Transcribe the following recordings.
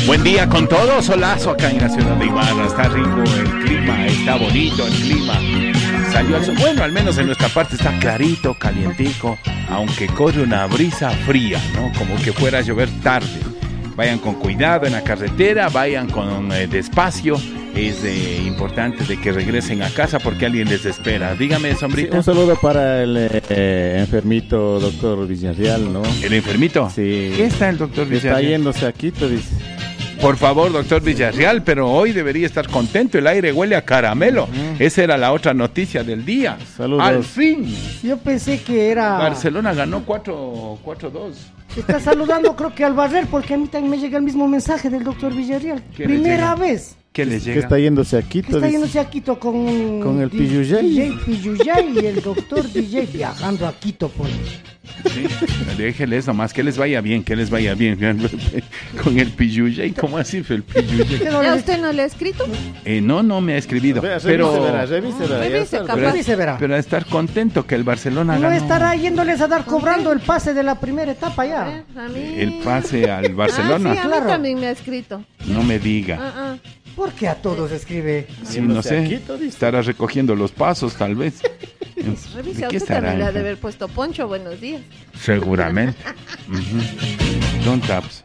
Buen día con todo, solazo acá en la ciudad de Ibarra. Está rico el clima, está bonito el clima. Salió el sol. Bueno, al menos en nuestra parte está clarito, calientico, aunque corre una brisa fría, ¿no? Como que fuera a llover tarde. Vayan con cuidado en la carretera, vayan con despacio. Es importante de que regresen a casa porque alguien les espera. Dígame, Sombrita. Sí, un saludo para el enfermito doctor Villarreal, ¿no? ¿El enfermito? Sí. ¿Qué está el doctor Villarreal? Está yéndose a Quito, dice. Por favor, doctor Villarreal, pero hoy debería estar contento. El aire huele a caramelo. Esa era la otra noticia del día. Saludos. Al fin. Yo pensé que era... Barcelona ganó 4-2. Está saludando creo que al barrer, porque a mí también me llega el mismo mensaje del doctor Villarreal. ¿Qué le Primera llega? vez ¿Qué les Que llega? está yéndose a que Quito, está dice. yéndose a Quito con el Pilluyay. DJ Pilluyay y el doctor DJ viajando a Quito, pues. Sí, déjenles nomás, que les vaya bien, que les vaya bien. Con el Pilluyay, ¿cómo así fue el Pilluyay? ¿Ya usted no le ha escrito? No me ha escribido. Vea, Pero revise, verá, ya Revise, está. capaz. Pero dice, verá. a estar contento que el Barcelona No ganó. estará yéndoles a dar cobrando el pase de la primera etapa ya. A mí... El pase al Barcelona. Ah, sí, a Claro. mí también me ha escrito. No me diga. Ah. ¿Por qué a todos escribe? Sí, no Yéndose a sé. Quito, dice. Estará recogiendo los pasos, tal vez. Revisa, ¿De qué usted también le ha de estará? haber puesto Poncho, buenos días. Seguramente. Don't taps.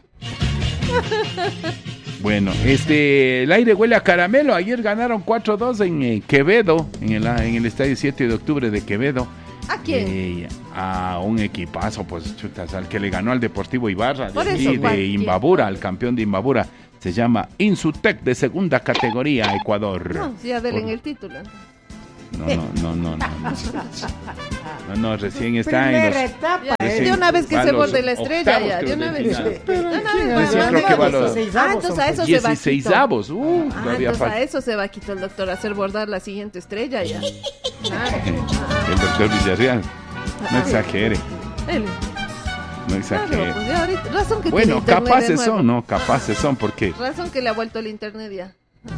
Bueno, el aire huele a caramelo. Ayer ganaron 4-2 en Quevedo, en el estadio 7 de octubre de Quevedo. ¿A quién? A un equipazo, pues chutas, al que le ganó al Deportivo Ibarra, Por de, eso, aquí, ¿cuál? de Imbabura, al campeón de Imbabura. Se llama Insutec de segunda categoría, Ecuador. No, sí, a ver en el título. No, recién está en Primera los... etapa. Ya, Recién de una vez que va se a los borde la estrella, octavos, ya, creo, de una de vez. final. De una vez, Recién creo que va a los... entonces a eso se va Quito. 16avos. Todavía Entonces falta. a eso se va Quito el doctor, a hacer bordar la siguiente estrella ya. Claro. El doctor Villarreal. No exagere, Él. no Claro, exagere. pues ya ahorita, razón que Bueno, tiene internet de capaces nuevo. son, ¿no? Capaces son, porque Razón que le ha vuelto el internet ya.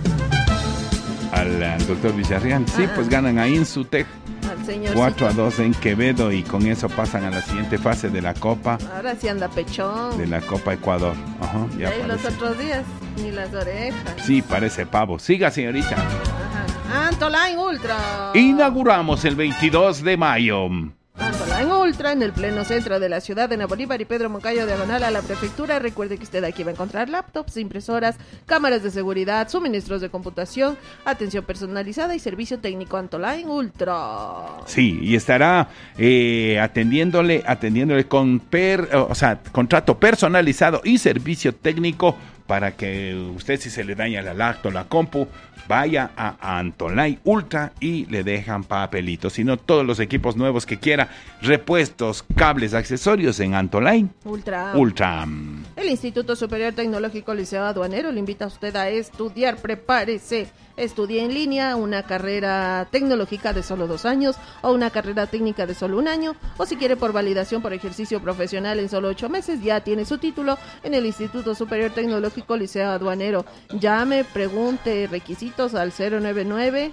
al doctor Villarreal, sí, pues ganan a Insutec Al señor. 4-2 en Quevedo y con eso pasan a la siguiente fase de la Copa, Ahora sí anda pechón. de la Copa Ecuador. Ajá, Y ya ahí los parece. otros días, ni las orejas. Sí, parece pavo. Siga, señorita. Ajá. Antoline Ultra. Inauguramos el 22 de mayo. Antoline Ultra en el pleno centro de la ciudad de Bolívar y Pedro Moncayo, diagonal a la prefectura. Recuerde que usted aquí va a encontrar laptops, impresoras, cámaras de seguridad, suministros de computación, atención personalizada y servicio técnico. Antoline Ultra. Sí, y estará atendiéndole con contrato personalizado y servicio técnico para que usted, si se le daña la lacto, la compu, vaya a Antolay Ultra y le dejan papelitos. Si no, todos los equipos nuevos que quiera, repuestos, cables, accesorios en Antolay Ultra. Ultra. El Instituto Superior Tecnológico Liceo Aduanero le invita a usted a estudiar. Prepárese. Estudie en línea una carrera tecnológica de solo 2 años o una carrera técnica de solo 1 año, o si quiere por validación por ejercicio profesional en solo 8 meses, ya tiene su título en el Instituto Superior Tecnológico Liceo Aduanero. Llame, pregunte requisitos al 099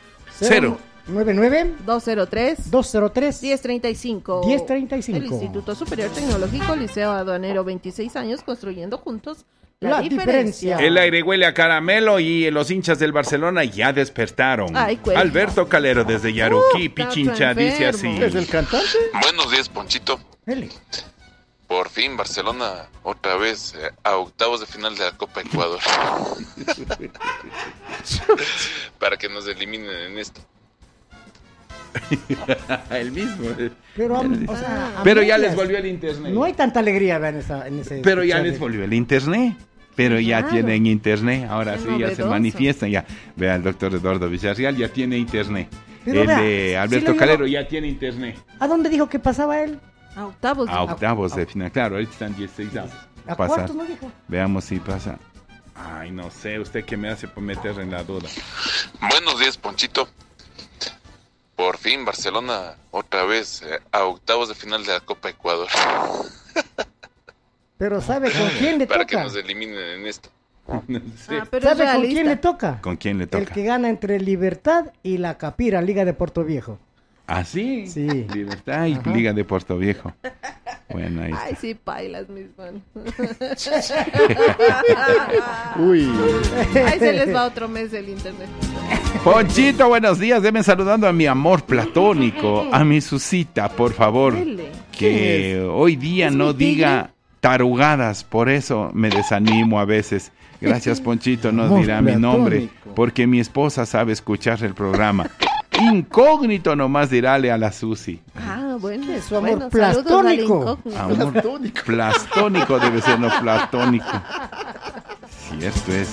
99 203 203 1035. 1035. El Instituto Superior Tecnológico Liceo Aduanero, 26 años construyendo juntos La diferencia. El aire huele a caramelo y los hinchas del Barcelona ya despertaron. Ay, cuello. Alberto Calero desde Yaruquí, Está Pichincha, dice enfermo. así. ¿Es el cantante? Buenos días, Ponchito. Eli. Por fin Barcelona otra vez a octavos de final de la Copa Ecuador. Para que nos eliminen en esto. El mismo. Pero, o sea, a Pero ya medias. les volvió el internet. No hay tanta alegría, vean, en ese. Pero ya escuchar les volvió el internet. Pero ya Claro. tienen internet. Ahora Qué sí, ya se novedoso. manifiestan. Ya. Vea, el doctor Eduardo Villarreal ya tiene internet. Pero el vea, de Alberto sí le Calero digo- ya tiene internet. ¿A dónde dijo que pasaba él? A octavos. A octavos de final. Claro, ahorita están 16 avos. ¿A Pasar. cuartos no dijo? Veamos si pasa. Ay, no sé. ¿Usted qué me hace por meter en la duda? Buenos días, Ponchito. Por fin Barcelona otra vez a octavos de final de la Copa Ecuador. Pero ¿sabe con quién le Para que toca? nos eliminen en esto. No sé. Ah, pero es ¿Sabe con quién realista. le toca? ¿Con quién le El toca? que gana entre Libertad y la Capira, Liga de Puerto Viejo. ¿Ah, sí? Sí. Libertad y Ajá. Liga de Puerto Viejo. Bueno, ahí Ay, está. sí, pailas, mis manos. Uy. Ahí se les va otro mes el internet. Ponchito, buenos días. Deben saludando a mi amor platónico, a mi Susita, por favor. Dele. Que hoy día ¿Es no mi tigre? diga tarugadas, por eso me desanimo a veces. Gracias, Ponchito, no Amor dirá mi nombre, platónico. porque mi esposa sabe escuchar el programa. Incógnito nomás dirále a la Susi. Ah, bueno. Es su amor Bueno, saludos al plastónico. incógnito. Amor plastónico debe ser, no platónico. Cierto es.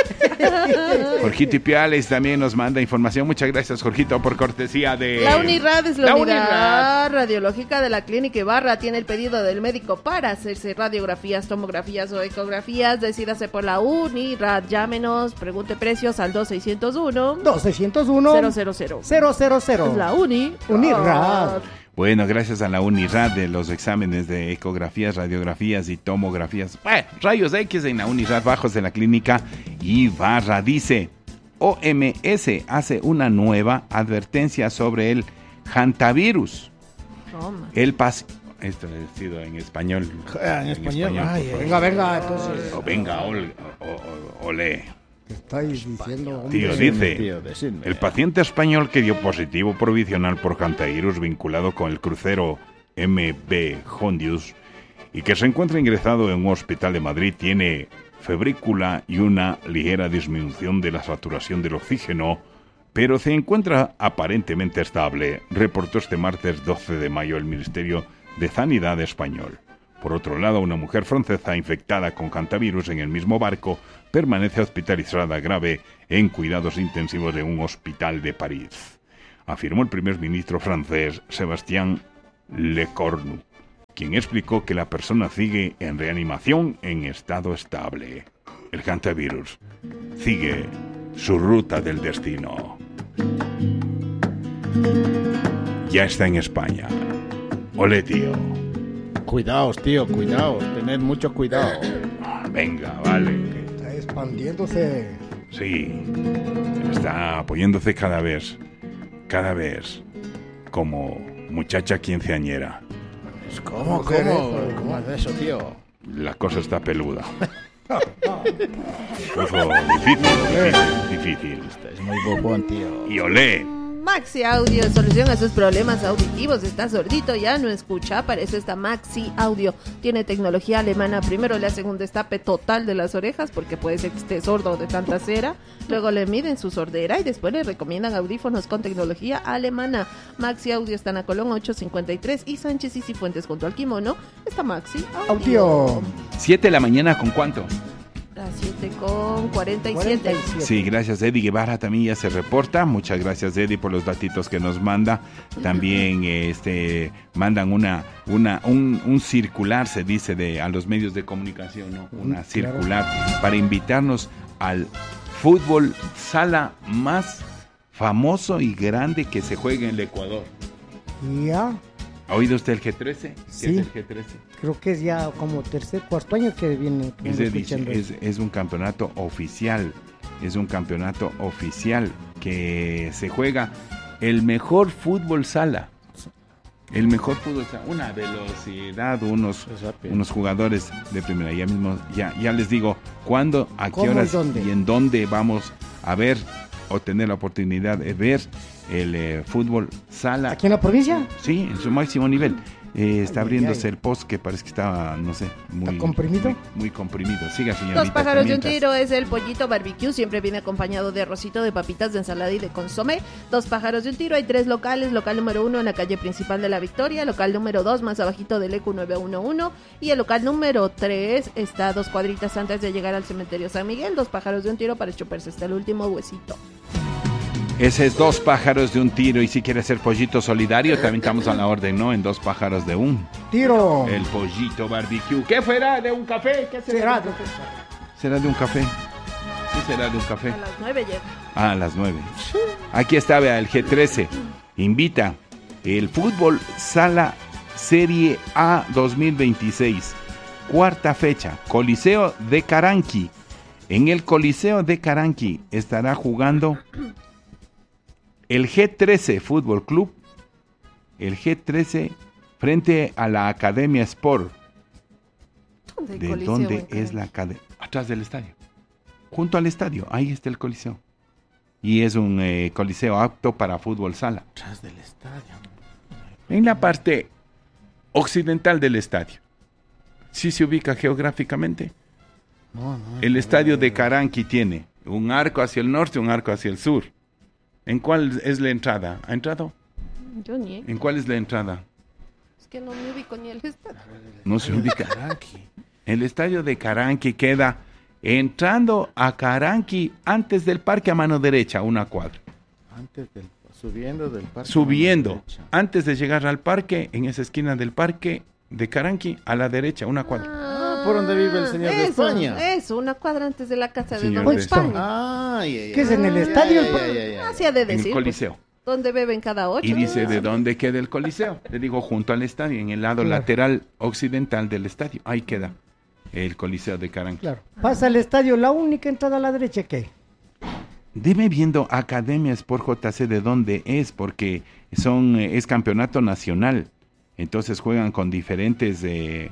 Jorgito Ipiales también nos manda información. Muchas gracias, Jorgito, por cortesía de... La Unirad es la La unidad Unirad. radiológica de la Clínica Ibarra. Tiene el pedido del médico para hacerse radiografías, tomografías o ecografías. Decídase por la Unirad. Llámenos, pregunte precios al 2601 2601 000. 000. Es la Unirad. Bueno, gracias a la Unirad de los exámenes de ecografías, radiografías y tomografías. Rayos X en la Unirad, bajos de la Clínica Ibarra. Dice, OMS hace una nueva advertencia sobre el hantavirus. Toma. Esto ha sido en español. En español. Ay, por favor. Venga, venga, entonces. Venga, ole. ¿Qué estáis diciendo? Tío, hombre? dice, tío, decidme. el paciente español que dio positivo provisional por hantavirus vinculado con el crucero MV Hondius y que se encuentra ingresado en un hospital de Madrid tiene febrícula y una ligera disminución de la saturación del oxígeno, pero se encuentra aparentemente estable, reportó este martes 12 de mayo el Ministerio de Sanidad español. Por otro lado, una mujer francesa infectada con hantavirus en el mismo barco permanece hospitalizada grave en cuidados intensivos de un hospital de París, afirmó el primer ministro francés Sébastien Lecornu, quien explicó que la persona sigue en reanimación en estado estable. El hantavirus sigue su ruta del destino. Ya está en España. Ole, tío. Cuidaos, tío, cuidaos. Tened mucho cuidado. Venga, vale. Está expandiéndose. Sí, está apoyándose cada vez, como muchacha quinceañera. ¿Cómo es eso, tío? La cosa está peluda. Puso difícil. Es muy bobón, tío. Y olé. Maxi Audio, solución a sus problemas auditivos. Está sordito, ya no escucha. Para eso está Maxi Audio. Tiene tecnología alemana. Primero le hacen un destape total de las orejas, porque puede ser que esté sordo de tanta cera. Luego le miden su sordera y después le recomiendan audífonos con tecnología alemana. Maxi Audio está en la Colón 853 y Sánchez y Cifuentes junto al Kimono. Está Maxi Audio. Audio. 7 de la mañana, ¿con cuánto? Las 7:47. Sí, gracias. Eddie Guevara también ya se reporta. Muchas gracias, Eddie, por los datitos que nos manda. También mandan un circular, se dice, a los medios de comunicación, ¿no? Una circular para invitarnos al fútbol sala más famoso y grande que se juega en el Ecuador. Ya, ¿Ha oído usted el G13? ¿Qué Sí. es el G13? creo que es ya como cuarto año que viene que vengo escuchando. Es un campeonato oficial. Es un campeonato oficial que se juega el mejor fútbol sala. El mejor fútbol sala. Una velocidad, unos jugadores de primera. Ya mismo, ya les digo cuándo, a qué ¿Cómo y horas dónde? y en dónde vamos a ver o tener la oportunidad de ver el fútbol sala. ¿Aquí en la provincia? Sí, en su máximo nivel. Está Ay, abriéndose ay. el post que parece que está, no sé, muy ¿Está comprimido? Muy comprimido. Siga, señorita. Dos pájaros de un mientras. tiro es el pollito barbecue, siempre viene acompañado de arrocito, de papitas, de ensalada y de consomé. Dos pájaros de un tiro, hay 3 locales, local número 1 en la calle principal de La Victoria, local número 2 más abajito del EQ 911 y el local número 3 está a 2 cuadritas antes de llegar al cementerio San Miguel. Dos pájaros de un tiro para chuparse hasta el último huesito. Ese es dos pájaros de un tiro. Y si quiere ser pollito solidario, también estamos a la orden, ¿no? En dos pájaros de un. Tiro. El pollito barbecue. ¿Qué fuera de un café? ¿Qué Será. ¿Será de un café? Sí, será de un café. A las 9 llega. Ah, a las 9. Aquí está, vea, el G13. Invita el fútbol sala Serie A 2026. Cuarta fecha. Coliseo de Caranqui. En el Coliseo de Caranqui estará jugando el G13 Fútbol Club. El G13 frente a la Academia Sport. ¿Dónde hay ¿De coliseo dónde en es Caranqui? la academia? Atrás del estadio. Junto al estadio, ahí está el coliseo. Y es un coliseo apto para fútbol sala. Atrás del estadio. En la parte occidental del estadio. ¿Sí se ubica geográficamente? No. El estadio de Caranqui tiene un arco hacia el norte y un arco hacia el sur. ¿En cuál es la entrada? ¿Ha entrado? Yo ni. ¿En cuál es la entrada? Es que no me ubico ni el estadio. No se ubica. Caranqui. El estadio de Caranqui queda entrando a Caranqui antes del parque a mano derecha, una cuadra. Subiendo del parque. Subiendo, antes de llegar al parque, en esa esquina del parque de Caranqui, a la derecha, una cuadra. por donde vive el señor de Eso, España. Eso, una cuadra antes de la casa de Señor Don de España. ¿Qué es en el estadio? Hacía de En decir. el Coliseo. Pues, donde beben cada 8. Y dice, ¿de dónde queda el Coliseo? Le digo, junto al estadio, en el lado Claro. lateral occidental del estadio. Ahí queda el Coliseo de Caranqui. Claro. Pasa al estadio, la única entrada a la derecha, ¿qué? Dime viendo Academia Sport JC de dónde es, porque es campeonato nacional. Entonces juegan con diferentes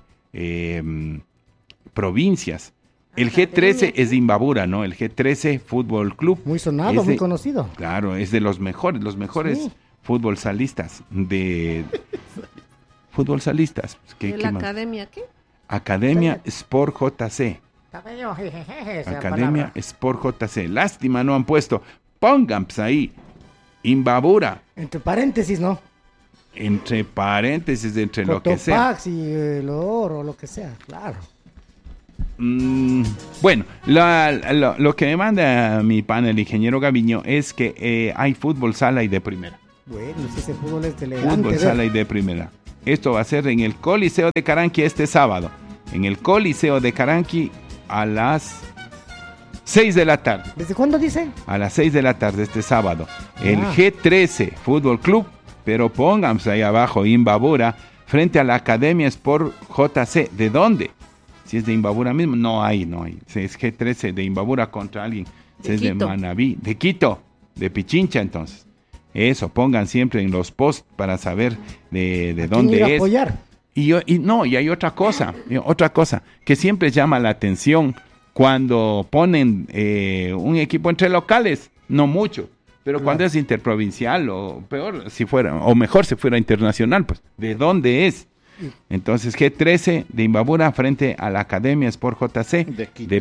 provincias. El G13 es de Imbabura, ¿no? El G13 Fútbol Club. Muy sonado, es de- muy conocido. Claro, es de los mejores Sí. futbolsalistas de fútbol salistas. ¿De la academia qué? Academia Sport JC. Academia Sport JC. Lástima, no han puesto. Pongan pues, ahí. Imbabura. Entre paréntesis, ¿no? Entre paréntesis, entre lo que sea. Cotopaxi, el oro, lo que sea, claro. Bueno, lo que me manda mi pana, el ingeniero Gaviño, es que hay fútbol sala y de primera. Bueno, si ese fútbol es elegante. Fútbol ¿ver? sala y de primera. Esto va a ser en el Coliseo de Caranqui este sábado. En el Coliseo de Caranqui a las 6 de la tarde. ¿Desde cuándo dice? A las 6 de la tarde este sábado. El Ah. G13 Fútbol Club, pero pónganse ahí abajo, Imbabura, frente a la Academia Sport JC. ¿De dónde? Si es de Imbabura mismo, no hay. Si es G13 de Imbabura contra alguien. Si De es de Quito. Manabí, de Quito, de Pichincha entonces. Eso, pongan siempre en los posts para saber de ¿A quién dónde ir a es. apoyar? Y hay otra cosa que siempre llama la atención cuando ponen un equipo entre locales, no mucho, pero cuando es interprovincial o peor, mejor si fuera internacional, pues, ¿de dónde es? Entonces, G13 de Imbabura frente a la Academia Sport JC De Quito.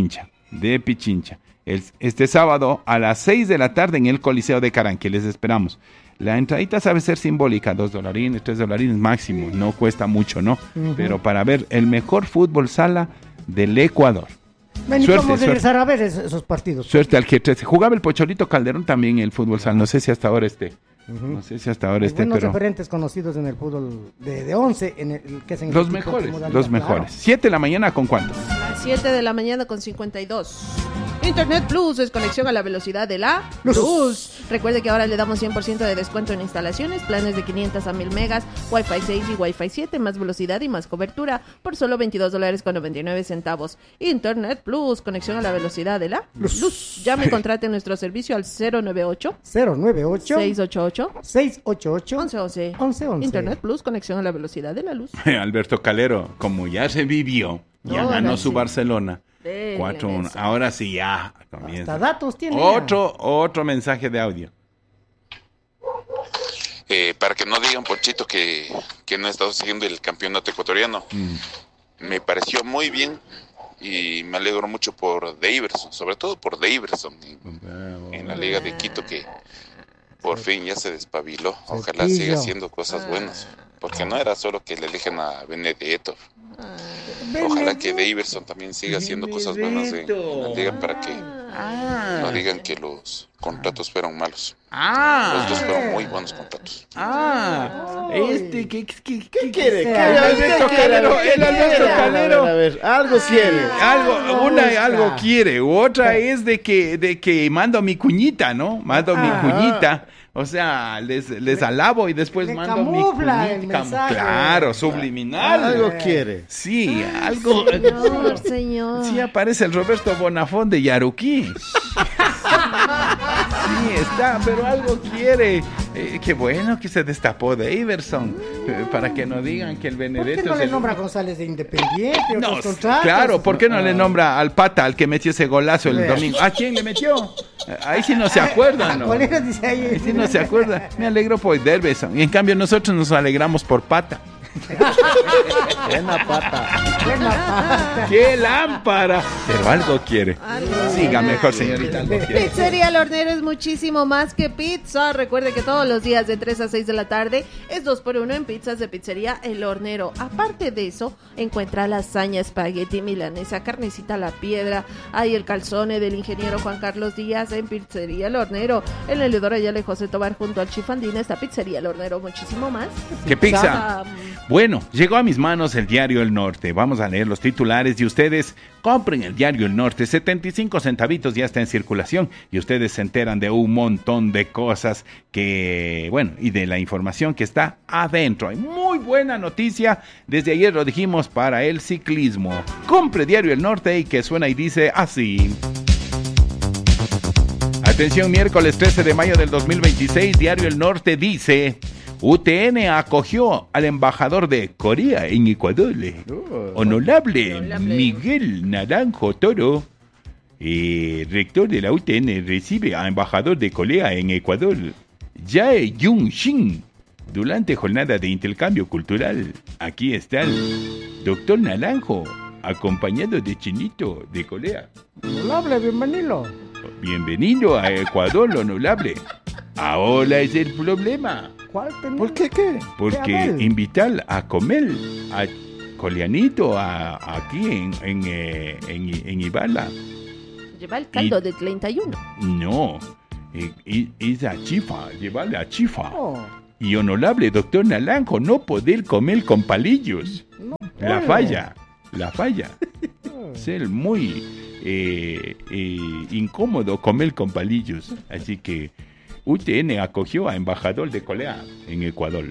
de Pichincha. Este sábado a las 6 de la tarde en el Coliseo de Caranqui, les esperamos. La entradita sabe ser simbólica, $2, $3 máximo, no cuesta mucho, ¿no? Pero para ver el mejor fútbol sala del Ecuador. Ven, y Suerte, vamos a suerte. regresar a ver esos partidos. Suerte al G13. Jugaba el Pocholito Calderón también el fútbol sala, no sé si hasta ahora esté. No sé si hasta ahora Hay esté, buenos pero referentes conocidos en el fútbol de 11, en el que es en el los equipo mejores, de modalidad, los mejores. claro. 7 de la mañana, ¿con cuánto? A las 7 de la mañana con 52. Internet Plus es conexión a la velocidad de la luz. Recuerde que ahora le damos 100% de descuento en instalaciones, planes de 500 a 1000 megas, Wi-Fi 6 y Wi-Fi 7, más velocidad y más cobertura por solo $22.99. Internet Plus, conexión a la velocidad de la luz. Llame y contrate nuestro servicio al 098 098 688 688 1111. 1111. Internet Plus, conexión a la velocidad de la luz. Alberto Calero, como ya se vivió, ya Ahora ganó sí. su Barcelona. Dele, 4-1. Nelson. Ahora sí, ya comienza. Hasta datos tiene. Otro mensaje de audio. Para que no digan, Ponchito, que no he estado siguiendo el campeonato ecuatoriano. Me pareció muy bien y me alegro mucho por Daverson, sobre todo por Daverson en la Liga de Quito, que por fin ya se despabiló. Ojalá Cepillo. siga haciendo cosas buenas, porque no era solo que le eligen a Benedetto. Ojalá que Daverson también siga haciendo cosas buenas en la liga para que no digan que los contratos fueron malos. Los dos fueron muy buenos contratos. ¿Qué quiere? ¿Qué Alberto Calero, el Alberto Calero. A ver, algo quiere. Algo quiere, otra es de que mando a mi cuñita, ¿no? Mando a mi cuñita, o sea, les alabo y después le mando a mi camufla el cuñita. mensaje. Claro, subliminal. Algo quiere. Sí, algo. Señor. Sí aparece el Roberto Bonafón de Yaruquí. Sí, está, pero algo quiere. Qué bueno que se destapó de Iverson, para que no digan que el ¿Por Benedetto qué no es le el... nombra a González de Independiente? No, Otros contratos? claro, ¿por qué no le nombra al pata, al que metió ese golazo el domingo? ¿A quién le metió? Ahí sí no se acuerdan, ¿no? ¿Cuál era? Dice ahí. Ahí sí no se acuerda. Me alegro por Derbeson. Y en cambio nosotros nos alegramos por pata. Buena pata. Buena pata. ¡Qué lámpara! Pero algo quiere. Siga mejor, señorita. Algo quiere. Pizzería El Hornero es muchísimo más que pizza. Recuerde que todos los días de 3 a 6 de la tarde es 2x1 en pizzas de Pizzería El Hornero. Aparte de eso, encuentra lasaña, espagueti, milanesa, carnecita a la piedra. Hay el calzone del ingeniero Juan Carlos Díaz en Pizzería El Hornero. En el Leodoro Ayala y José Tobar junto al Chifandina está Pizzería El Hornero. Muchísimo más. ¿Qué pizza? Bueno, llegó a mis manos el diario El Norte. Vamos a leer los titulares y ustedes compren el diario El Norte. 75 centavitos ya está en circulación y ustedes se enteran de un montón de cosas que, bueno, y de la información que está adentro. Hay muy buena noticia, desde ayer lo dijimos, para el ciclismo. Compre diario El Norte y que suena y dice así. Atención, miércoles 13 de mayo del 2026, diario El Norte dice... UTN acogió al embajador de Corea en Ecuador, honorable Miguel Naranjo Toro. Rector de la UTN recibe a embajador de Corea en Ecuador, Jae Jung-shin, durante jornada de intercambio cultural. Aquí está el doctor Naranjo, acompañado de Chinito de Corea. Honorable, bienvenido. Bienvenido a Ecuador, honorable. Ahora es el problema. ¿Cuál tenía? ¿Por qué qué? Porque invitar a comer a Coleanito aquí en Ibala. Lleva el caldo de 31. No, es a Chifa, llevarle a Chifa. Oh, Y honorable doctor Naranjo, no poder comer con palillos. no La puede. falla. Ser muy incómodo comer con palillos. Así que UTN acogió a embajador de Corea en Ecuador.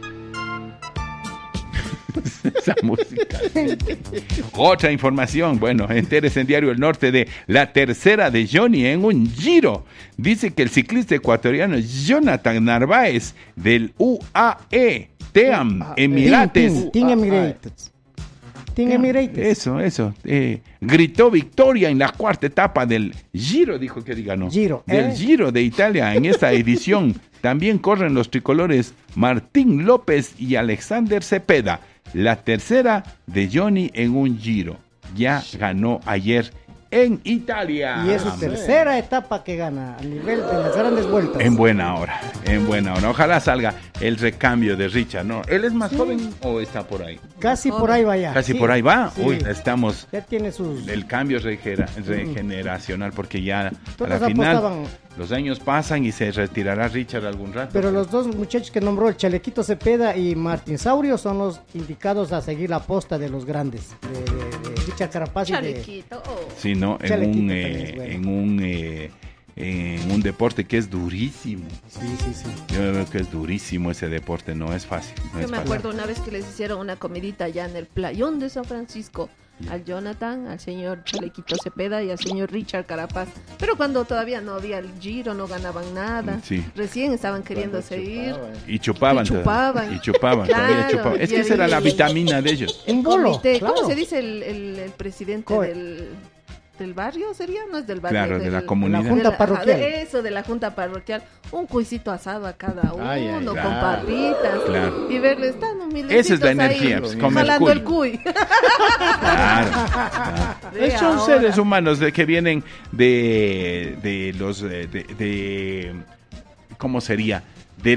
Esa música. Otra información, bueno, entérese en Diario El Norte de la tercera de Johnny en un Giro. Dice que el ciclista ecuatoriano Jonathan Narváez del UAE Team Emirates. Team Emirates. Team Emirates. Eso. Gritó victoria en la cuarta etapa del Giro, dijo que diga no. Giro, Del Giro de Italia en esta edición. También corren los tricolores Martín López y Alexander Cepeda. La tercera de Johnny en un Giro. Ya ganó ayer en Italia. Y es su tercera etapa que gana a nivel de las grandes vueltas. En buena hora. Ojalá salga el recambio de Richard, ¿no? ¿Él es más joven o está por ahí? Casi por ahí va ya. Casi Sí, por ahí va. sí. Uy, estamos... Ya tiene sus... El cambio regeneracional, porque ya Todos a la final apostaban. los años pasan y se retirará Richard algún rato. Pero los dos muchachos que nombró, el Chalequito Cepeda y Martín Saurio, son los indicados a seguir la posta de los grandes. De Richard Carapaz y de... Chalequito. Sí, ¿no? Chalequito también es bueno. En un deporte que es durísimo. Sí. Yo veo que es durísimo ese deporte, no es fácil. No Yo es me fácil. acuerdo una vez que les hicieron una comidita allá en el playón de San Francisco al Jonathan, al señor Chalequito Cepeda y al señor Richard Carapaz. Pero cuando todavía no había el Giro, no ganaban nada. Sí. Recién estaban queriendo seguir. Y chupaban. Y chupaban. Todavía Claro, chupaban. Es y que esa era la el- vitamina de ellos. En bolo, Comité, claro. ¿cómo se dice el presidente del barrio? ¿Sería? No es del barrio. Claro, de la del- comunidad. La junta ajá, parroquial. de eso, de la junta parroquial. Un cuisito asado a cada uno, Ay, ay, con claro. papitas. Claro. Y verles tan humildes. Esa es la energía, pues, comer jalando cuy. el cuy. Claro. De Son ahora. seres humanos que vienen de los de ¿cómo sería? De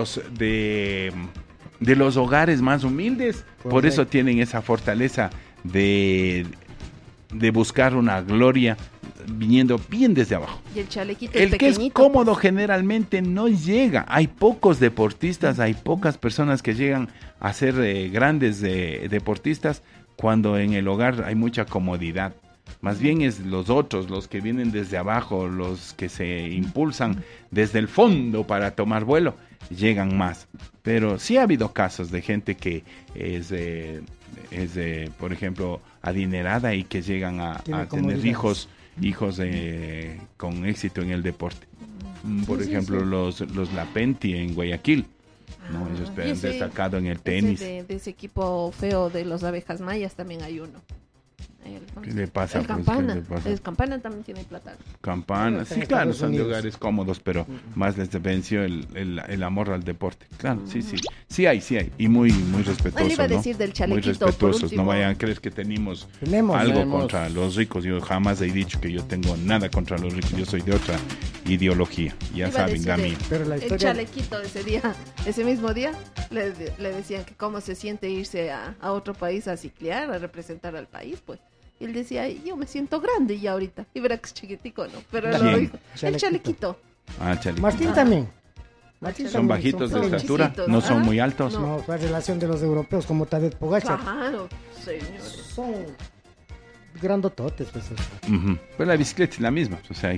los hogares más humildes. Por eso tienen esa fortaleza de buscar una gloria viniendo bien desde abajo. Y el chalequito El que es pequeñito. cómodo generalmente no llega. Hay pocos deportistas, hay pocas personas que llegan a ser grandes deportistas cuando en el hogar hay mucha comodidad. Más bien es los otros, los que vienen desde abajo, los que se impulsan desde el fondo para tomar vuelo, llegan más. Pero sí ha habido casos de gente que es por ejemplo, adinerada y que llegan a Tiene tener comodidades. hijos con éxito en el deporte. Por Sí, ejemplo, sí. los Lapenti en Guayaquil. No, ellos y han ese- destacado en el ese tenis. de ese equipo feo de los abejas mayas también hay uno. ¿Qué le pasa? El pues? Campana. ¿Qué le pasa? El Campana también tiene plata. Campana, Está sí, en claro, Estados son de Unidos. hogares cómodos, pero más les venció el amor al deporte. Claro, sí, sí. Sí hay. Y muy respetuosos, Le iba a ¿no? decir del Muy chalequito, por respetuosos. último. No vayan a creer que tenemos Tenemos. algo contra los ricos. Yo jamás he dicho que yo tengo nada contra los ricos. Yo soy de otra ideología. Ya Iba a saben, decir la de- mía. Pero la El historia... chalequito ese mismo día, le decían que cómo se siente irse a otro país a ciclear, a representar al país, pues. Y él decía, "Ay, yo me siento grande ya ahorita. Y verá que es chiquitico, ¿no? Pero ¿Quién? lo dijo. El Chalequito. chalequito. Chale. Martín también. Martín Son también, bajitos de pequeños. estatura, chiquitos, no son ajá. muy altos. No. No, la relación de los europeos como Tadej Pogacar. Claro, señor. Son grandototes, pues. Ujú. Pero la bicicleta es la misma. O sea,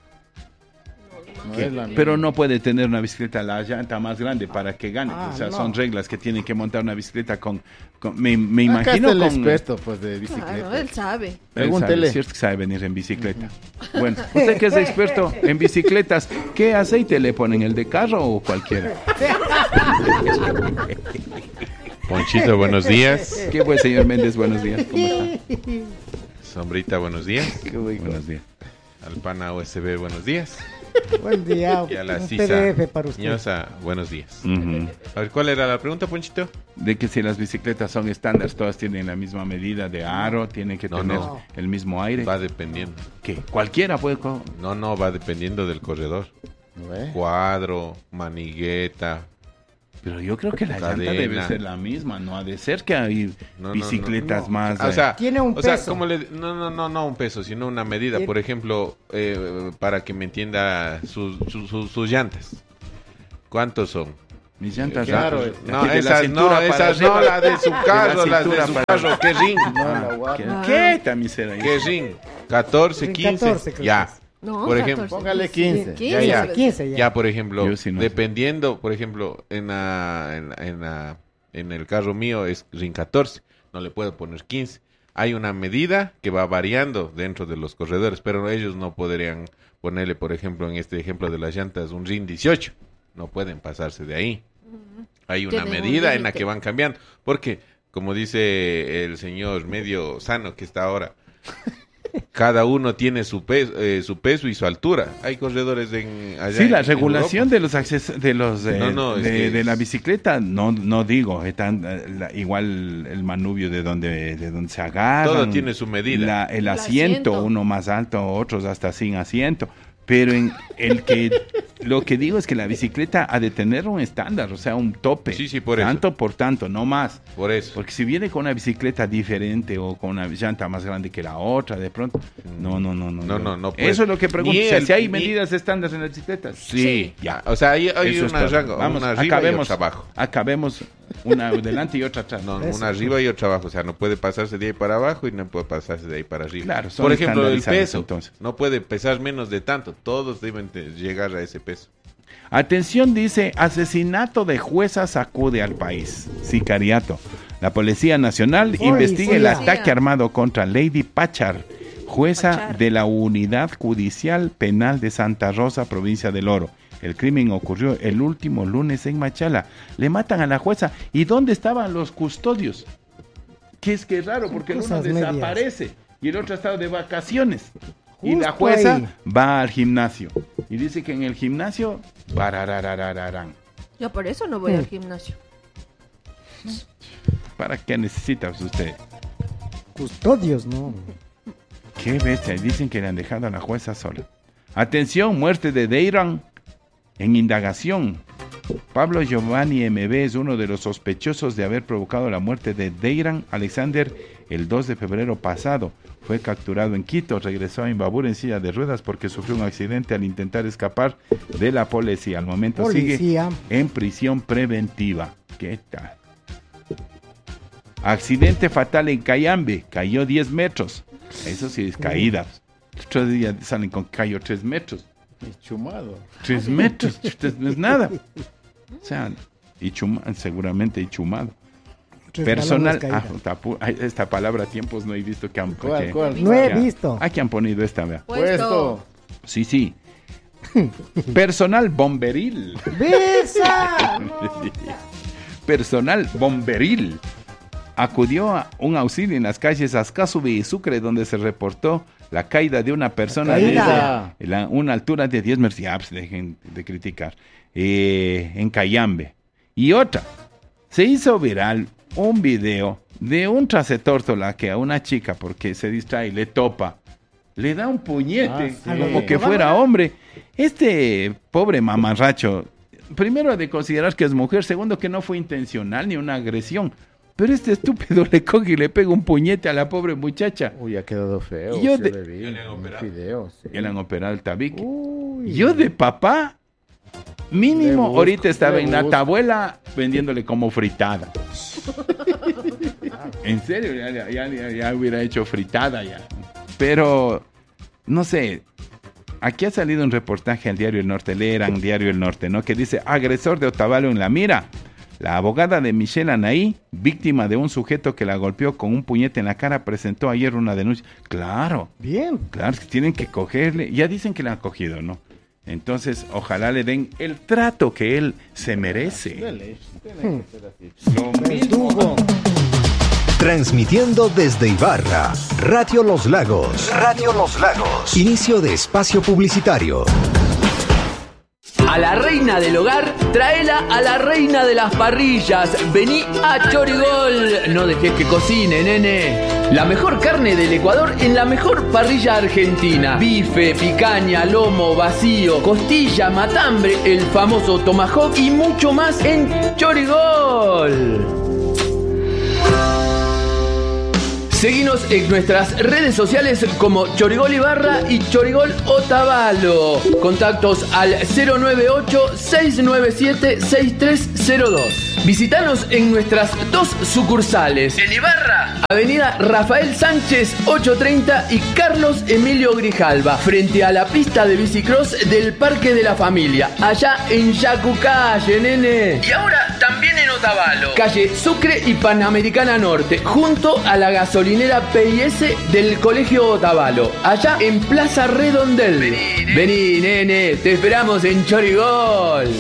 No es la pero no puede tener una bicicleta la llanta más grande para que gane. Ah, O sea, no. son reglas que tienen que montar una bicicleta me Acá imagino está el con... experto pues de bicicleta. Claro, él sabe. Él Pregúntele. sabe, es cierto que sabe venir en bicicleta. Bueno, usted que es experto en bicicletas, ¿qué aceite le ponen? ¿El de carro o cualquiera? Ponchito, buenos días. ¿Qué pues, señor Méndez? Buenos días. ¿Cómo está? Sombrita, buenos días. Qué buenos días. Alpana USB, buenos días. Buen día. Y a la Un Sisa PDF para usted. Ñosa, buenos días. Ujú. A ver, ¿cuál era la pregunta, Ponchito? De que si las bicicletas son estándares, todas tienen la misma medida de aro, tienen que No, tener no. el mismo aire. Va dependiendo. ¿Qué? Cualquiera puede... No, va dependiendo del corredor. ¿No ve? Cuadro, manigueta. Pero yo creo que la llanta Cadena. debe ser la misma, no ha de ser que hay No, bicicletas no. más... O sea, Tiene un o sea, peso. no un peso, sino una medida. Tiene- Por ejemplo, para que me entienda sus llantas. ¿Cuántos son? mis llantas... Claro, No, de la esas cintura no, para esas arriba. no, la de su carro, las de cintura su para carro. ¿Qué ring? No, la guarda. ¿Qué? También será ahí. ¿Qué ring? 14, Ring 15. 14 creo Ya. que es. No, Por ejemplo, 14. póngale 15. 15. Ya. 15 ya. Ya, por ejemplo, Yo sí no sé. dependiendo, por ejemplo, en el carro mío es ring 14, no le puedo poner 15. Hay una medida que va variando dentro de los corredores, pero ellos no podrían ponerle, por ejemplo, en este ejemplo de las llantas, un ring 18. No pueden pasarse de ahí. Hay una Tienen un medida en la límite. que van cambiando, porque, como dice el señor medio sano que está ahora, cada uno tiene su peso y su altura. Hay corredores allá Sí, la en regulación Europa. de los accesos de la bicicleta, no digo, igual el manubrio de donde se agarran. Todo tiene su medida. El El asiento, asiento. uno más alto, otros hasta sin asiento. Pero lo que digo es que la bicicleta ha de tener un estándar, o sea, un tope. Sí, por eso. Tanto por tanto, no más. Por eso. Porque si viene con una bicicleta diferente o con una llanta más grande que la otra, de pronto, no. No puede. Eso es lo que pregunto. Ni O sea, el- si hay ni- medidas estándar en las bicicletas. Sí, ya. O sea, hay Eso es una, todo. Vamos, una arriba y otra abajo. acabemos una delante y otra atrás. No, Eso. una arriba y otra abajo. O sea, no puede pasarse de ahí para abajo y no puede pasarse de ahí para arriba. Claro, son Por ejemplo, el estandarizados, peso. entonces. No puede pesar menos de tanto. Todos deben llegar a ese peso. Atención, dice, asesinato de jueza sacude al país. Sicariato. La Policía Nacional investiga el Policía. ataque armado contra Lady Pachar, jueza Pachar. de la Unidad Judicial Penal de Santa Rosa, provincia del Oro. El crimen ocurrió el último lunes en Machala. Le matan a la jueza. ¿Y dónde estaban los custodios? Que es que es raro, porque el uno Cosas medias. desaparece y el otro ha estado de vacaciones. Y la Justo jueza ahí. va al gimnasio. Y dice que en el gimnasio... barararararán. Yo por eso no voy al gimnasio. ¿Para qué necesita usted? Custodios, ¿no? Qué bestia. Dicen que le han dejado a la jueza sola. Atención, muerte de Deiran en indagación. Pablo Giovanni MB es uno de los sospechosos de haber provocado la muerte de Deiran Alexander el 2 de febrero pasado. Fue capturado en Quito, regresó a Imbabura en silla de ruedas porque sufrió un accidente al intentar escapar de la policía. Al momento sigue Policía. en prisión preventiva. ¿Qué tal? Accidente fatal en Cayambe, cayó 10 metros. Eso sí es caída. Otros días salen con cayó 3 metros. Es chumado. 3 metros, no es nada. O sea, seguramente y chumado. Tres Personal, balones caídos. esta palabra tiempos no he visto que han ¿Cuál? No he que- visto. Aquí han ponido esta, vea. Puesto. Sí. Personal bomberil. ¡Besa! Personal bomberil acudió a un auxilio en las calles Azcázubi y Sucre, donde se reportó la caída de una persona Caída. desde una altura de 10 metros. Ya, pues, dejen de criticar. En Cayambe. Y otra, se hizo viral un video de un tracetórtola que a una chica, porque se distrae, le topa, le da un puñete, sí. como que fuera hombre. Este pobre mamarracho, primero de considerar que es mujer, segundo que no fue intencional ni una agresión, pero este estúpido le coge y le pega un puñete a la pobre muchacha. Uy, ha quedado feo. Yo sí de- le vi, Ya le han en operado. el video, sí. Ya le han operado el tabique. Uy. Yo de papá, mínimo, Le busco, ahorita estaba le en la busco. tabuela vendiéndole como fritada. En serio, ya hubiera hecho fritada ya. Pero, no sé, aquí ha salido un reportaje al Diario El Norte, leerán Diario El Norte, ¿no? Que dice, agresor de Otavalo en la mira. La abogada de Michelle Anaí, víctima de un sujeto que la golpeó con un puñete en la cara, presentó ayer una denuncia. Claro, Bien. claro, que tienen que cogerle. Ya dicen que le han cogido, ¿no? Entonces, ojalá le den el trato que él se merece. Lo mismo. Verdugo. Transmitiendo desde Ibarra, Radio Los Lagos. Radio Los Lagos. Inicio de espacio publicitario. A la reina del hogar, tráela a la reina de las parrillas. Vení a Chorigol. No dejes que cocine, nene. La mejor carne del Ecuador en la mejor parrilla argentina. Bife, picaña, lomo, vacío, costilla, matambre, el famoso tomahawk y mucho más en Chorigol. Seguinos en nuestras redes sociales como Chorigol Ibarra y Chorigol Otavalo. Contactos al 098-697-6302. Visítanos en nuestras dos sucursales. En Ibarra, Avenida Rafael Sánchez 830 y Carlos Emilio Grijalva, frente a la pista de bicicross del Parque de la Familia, allá en Yacucalle, nene. Y ahora también en Otavalo, calle Sucre y Panamericana Norte, junto a la gasolinera PIS del Colegio Otavalo, allá en Plaza Redondel. Vení, nene, te esperamos en Chorigol.